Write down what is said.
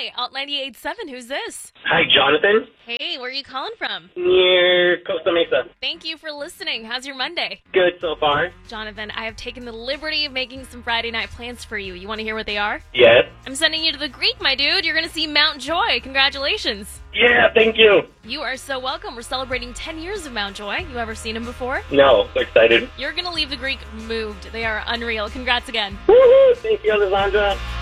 Hi, Alt 98.7. Who's this? Hi, Jonathan. Hey, where are you calling from? Near Costa Mesa. Thank you for listening. How's your Monday? Good so far. Jonathan, I have taken the liberty of making some Friday night plans for you. You want to hear what they are? Yes. I'm sending you to the Greek, my dude. You're going to see Mount Joy. Congratulations. Yeah, thank you. You are so welcome. We're celebrating 10 years of Mount Joy. You ever seen him before? No, so excited. You're going to leave the Greek moved. They are unreal. Congrats again. Woohoo! Thank you, Alessandra.